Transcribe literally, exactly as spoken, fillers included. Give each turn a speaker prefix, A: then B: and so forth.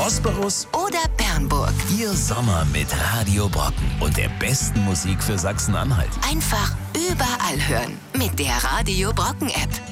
A: Bosporus
B: oder Bernburg.
A: Ihr Sommer mit Radio Brocken und der besten Musik für Sachsen-Anhalt.
B: Einfach überall hören mit der Radio Brocken App.